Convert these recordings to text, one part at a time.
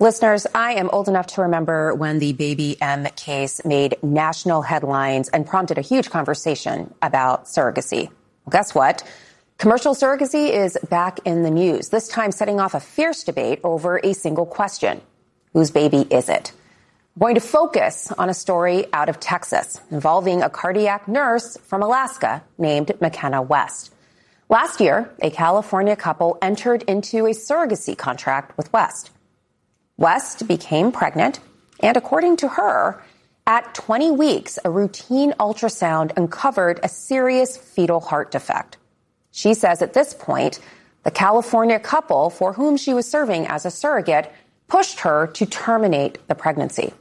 Listeners, I am old enough to remember when the Baby M case made national headlines and prompted a huge conversation about surrogacy. Well, guess what? Commercial surrogacy is back in the news, this time setting off a fierce debate over a single question. Whose baby is it? We're going to focus on a story out of Texas involving a cardiac nurse from Alaska named McKenna West. Last year, a California couple entered into a surrogacy contract with West. West became pregnant, and according to her, at 20 weeks, a routine ultrasound uncovered a serious fetal heart defect. She says at this point, the California couple for whom she was serving as a surrogate pushed her to terminate the pregnancy.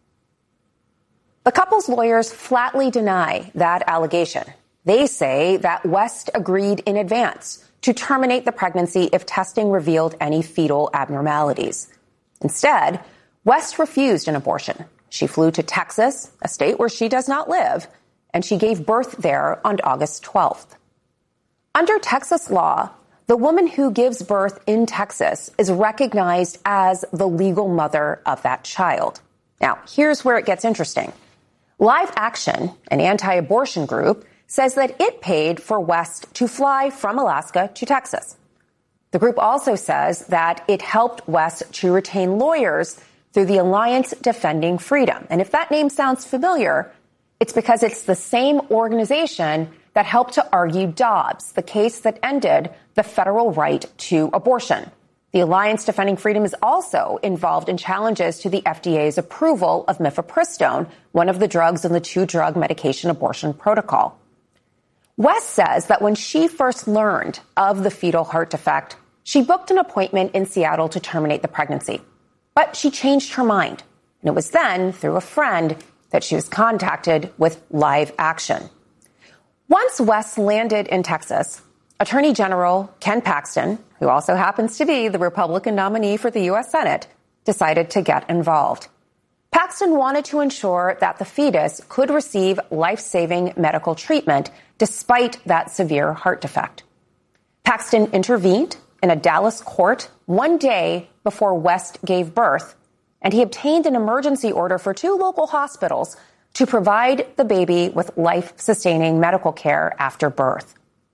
The couple's lawyers flatly deny that allegation. They say that West agreed in advance to terminate the pregnancy if testing revealed any fetal abnormalities. Instead, West refused an abortion. She flew to Texas, a state where she does not live, and she gave birth there on August 12th. Under Texas law, the woman who gives birth in Texas is recognized as the legal mother of that child. Now, here's where it gets interesting. Live Action, an anti-abortion group, says that it paid for West to fly from Alaska to Texas. The group also says that it helped West to retain lawyers through the Alliance Defending Freedom. And if that name sounds familiar, it's because it's the same organization that helped to argue Dobbs, the case that ended the federal right to abortion. The Alliance Defending Freedom is also involved in challenges to the FDA's approval of mifepristone, one of the drugs in the two-drug medication abortion protocol. West says that when she first learned of the fetal heart defect, she booked an appointment in Seattle to terminate the pregnancy. But she changed her mind. And it was then, through a friend, that she was contacted with Live Action. Once West landed in Texas, Attorney General Ken Paxton, who also happens to be the Republican nominee for the U.S. Senate, decided to get involved. Paxton wanted to ensure that the fetus could receive life-saving medical treatment despite that severe heart defect. Paxton intervened in a Dallas court one day before West gave birth, and he obtained an emergency order for 2 local hospitals to provide the baby with life-sustaining medical care after birth.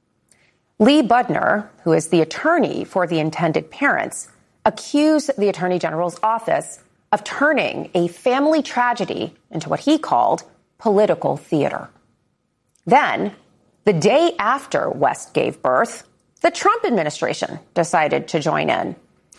Lee Budner, who is the attorney for the intended parents, accused the Attorney General's office of turning a family tragedy into what he called political theater. Then, the day after West gave birth, the Trump administration decided to join in.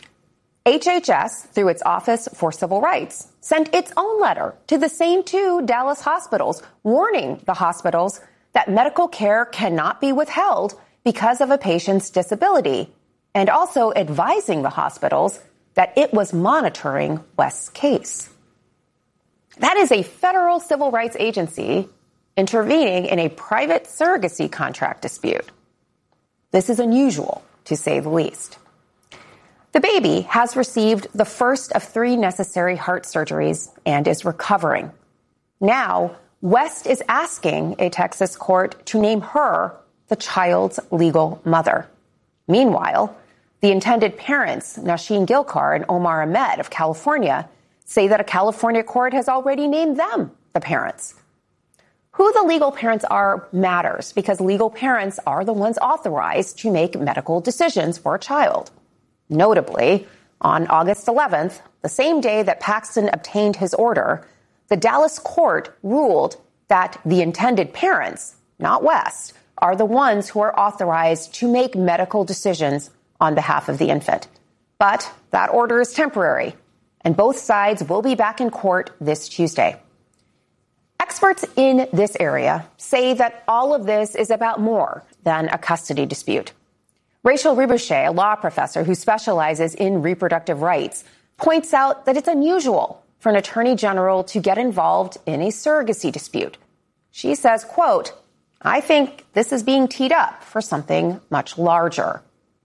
HHS, through its Office for Civil Rights, sent its own letter to the same 2 Dallas hospitals, warning the hospitals that medical care cannot be withheld because of a patient's disability, and also advising the hospitals that it was monitoring West's case. That is a federal civil rights agency intervening in a private surrogacy contract dispute. This is unusual, to say the least. The baby has received the first of 3 necessary heart surgeries and is recovering. Now, West is asking a Texas court to name her the child's legal mother. Meanwhile, the intended parents, Nasheen Gilkar and Omar Ahmed of California, say that a California court has already named them the parents. Who the legal parents are matters because legal parents are the ones authorized to make medical decisions for a child. Notably, on August 11th, the same day that Paxton obtained his order, the Dallas court ruled that the intended parents, not West, are the ones who are authorized to make medical decisions on behalf of the infant. But that order is temporary, and both sides will be back in court this Tuesday. Experts in this area say that all of this is about more than a custody dispute. Rachel Riboucher, a law professor who specializes in reproductive rights, points out that it's unusual for an attorney general to get involved in a surrogacy dispute. She says, quote, "I think this is being teed up for something much larger."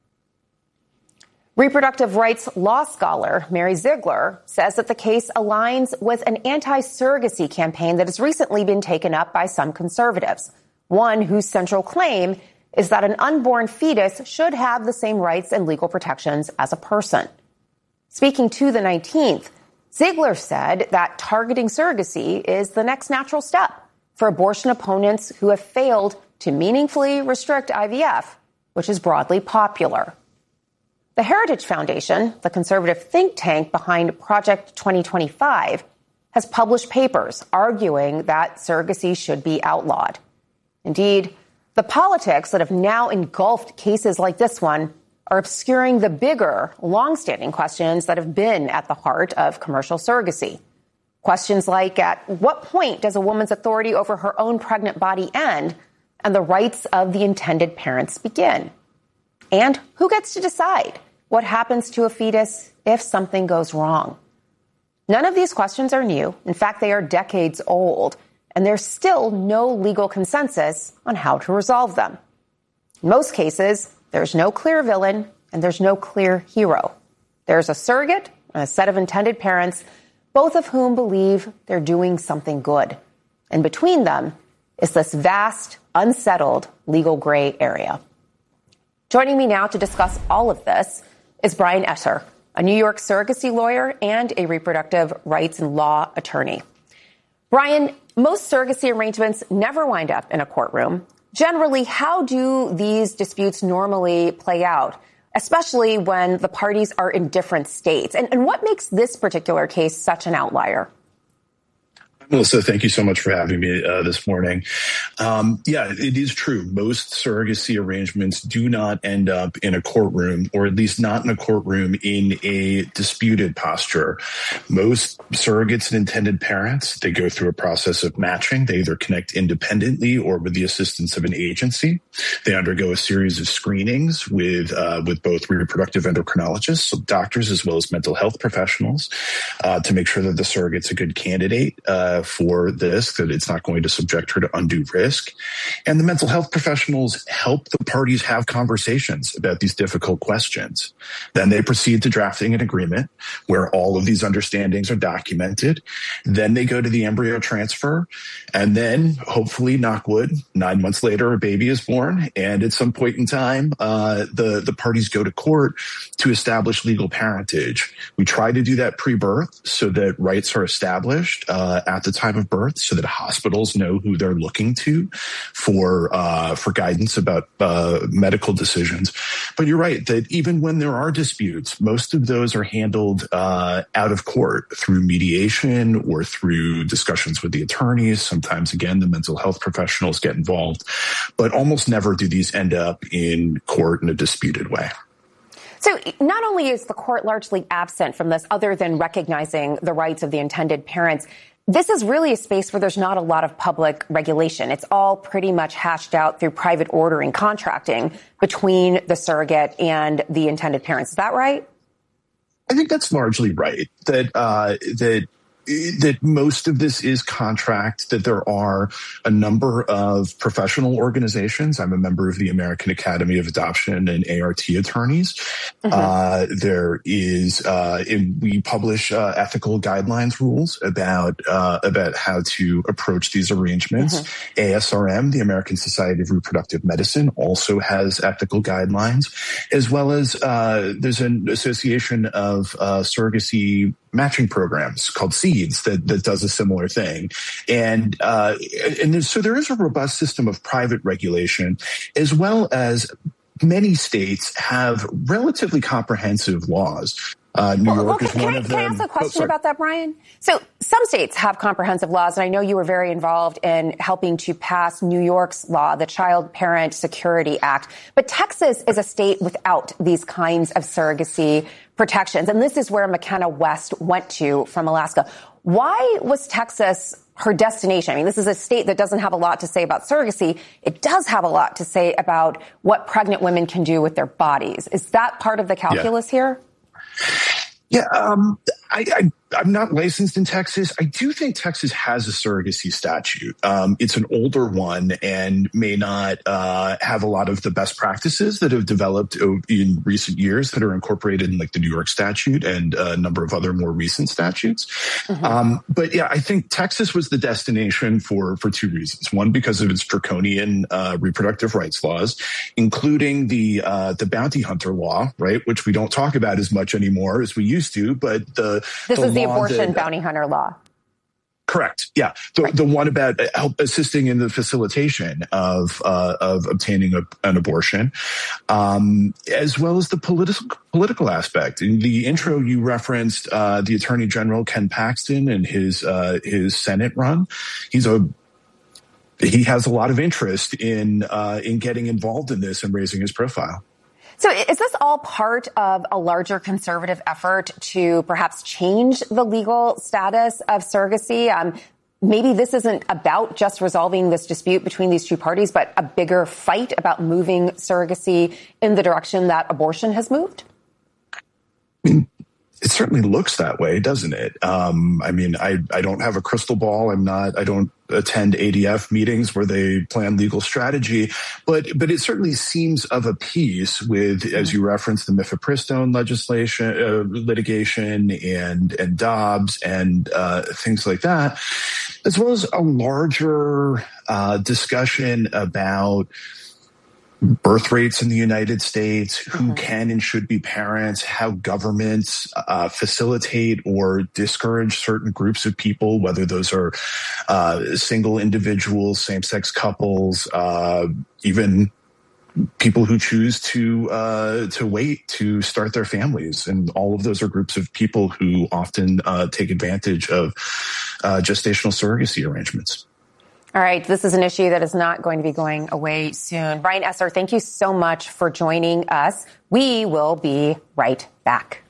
Reproductive rights law scholar Mary Ziegler says that the case aligns with an anti-surrogacy campaign that has recently been taken up by some conservatives, one whose central claim is that an unborn fetus should have the same rights and legal protections as a person. Speaking to the 19th, Ziegler said that targeting surrogacy is the next natural step for abortion opponents who have failed to meaningfully restrict IVF, which is broadly popular. The Heritage Foundation, the conservative think tank behind Project 2025, has published papers arguing that surrogacy should be outlawed. Indeed, the politics that have now engulfed cases like this one are obscuring the bigger, long-standing questions that have been at the heart of commercial surrogacy. Questions like, at what point does a woman's authority over her own pregnant body end and the rights of the intended parents begin? And who gets to decide what happens to a fetus if something goes wrong? None of these questions are new. In fact, they are decades old, and there's still no legal consensus on how to resolve them. In most cases, there's no clear villain and there's no clear hero. There's a surrogate and a set of intended parents, both of whom believe they're doing something good. And between them is this vast, unsettled legal gray area. Joining me now to discuss all of this is Brian Esser, a New York surrogacy lawyer and a reproductive rights and law attorney. Brian, most surrogacy arrangements never wind up in a courtroom. Generally, how do these disputes normally play out, especially when the parties are in different states? And what makes this particular case such an outlier? Melissa, thank you so much for having me this morning. Yeah, it is true. Most surrogacy arrangements do not end up in a courtroom, or at least not in a courtroom in a disputed posture. Most surrogates and intended parents, they go through a process of matching. They either connect independently or with the assistance of an agency. They undergo a series of screenings with both reproductive endocrinologists, so doctors, as well as mental health professionals, to make sure that the surrogate's a good candidate for this, that it's not going to subject her to undue risk. And the mental health professionals help the parties have conversations about these difficult questions. Then they proceed to drafting an agreement where all of these understandings are documented. Then they go to the embryo transfer. And then, hopefully, knock wood, 9 months later, a baby is born. And at some point in time, the parties go to court to establish legal parentage. We try to do that pre-birth so that rights are established at the time of birth, so that hospitals know who they're looking to for guidance about medical decisions. But you're right that even when there are disputes, most of those are handled out of court through mediation or through discussions with the attorneys. Sometimes, again, the mental health professionals get involved, but almost never do these end up in court in a disputed way. So not only is the court largely absent from this, other than recognizing the rights of the intended parents, this is really a space where there's not a lot of public regulation. It's all pretty much hashed out through private ordering, contracting between the surrogate and the intended parents. Is that right? I think that's largely right. That most of this is contract, that there are a number of professional organizations. I'm a member of the American Academy of Adoption and ART attorneys. There is, we publish ethical guidelines rules about how to approach these arrangements. ASRM, the American Society of Reproductive Medicine, also has ethical guidelines, as well as there's an association of surrogacy matching programs called SEEDS that does a similar thing. And so there is a robust system of private regulation, as well as many states have relatively comprehensive laws. New York is one of them. Can I ask a question about that, Brian? So some states have comprehensive laws, and I know you were very involved in helping to pass New York's law, the Child Parent Security Act. But Texas is a state without these kinds of surrogacy protections, and this is where McKenna West went to from Alaska. Why was Texas her destination? I mean, this is a state that doesn't have a lot to say about surrogacy. It does have a lot to say about what pregnant women can do with their bodies. Is that part of the calculus here? Yeah, I'm not licensed in Texas. I do think Texas has a surrogacy statute. It's an older one and may not have a lot of the best practices that have developed in recent years that are incorporated in like the New York statute and a number of other more recent statutes. But yeah, I think Texas was the destination for two reasons. One, because of its draconian reproductive rights laws, including the bounty hunter law, right, which we don't talk about as much anymore as we used to. But this is the abortion bounty hunter law. Correct. Yeah. The one about assisting in the facilitation of obtaining an abortion, as well as the political aspect. In the intro, you referenced the Attorney General Ken Paxton and his Senate run. He has a lot of interest in getting involved in this and raising his profile. So is this all part of a larger conservative effort to perhaps change the legal status of surrogacy? Maybe this isn't about just resolving this dispute between these two parties, but a bigger fight about moving surrogacy in the direction that abortion has moved? It certainly looks that way, doesn't it? I don't have a crystal ball. I don't attend ADF meetings where they plan legal strategy, but it certainly seems of a piece with, as you referenced, the mifepristone litigation and Dobbs and things like that, as well as a larger discussion about birth rates in the United States, who can and should be parents, how governments facilitate or discourage certain groups of people, whether those are single individuals, same-sex couples, even people who choose to wait to start their families. And all of those are groups of people who often take advantage of gestational surrogacy arrangements. All right. This is an issue that is not going to be going away soon. Brian Esser, thank you so much for joining us. We will be right back.